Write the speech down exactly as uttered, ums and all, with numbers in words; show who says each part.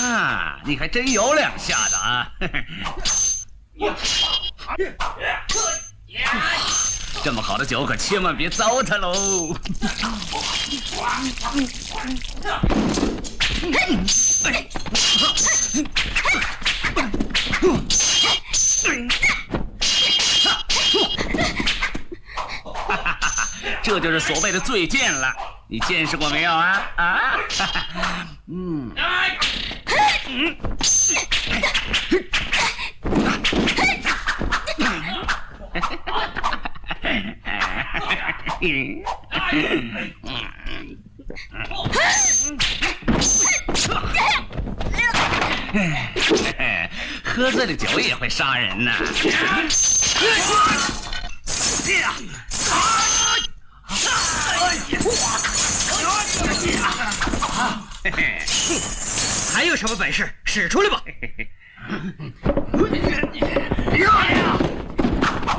Speaker 1: 啊，你还真有两下子啊！这么好的酒可千万别糟蹋喽！这就是所谓的醉剑了，你见识过没有啊？啊？嗯。嗯。喝醉了酒也会杀人呐！
Speaker 2: 还有什么本事，使出来吧！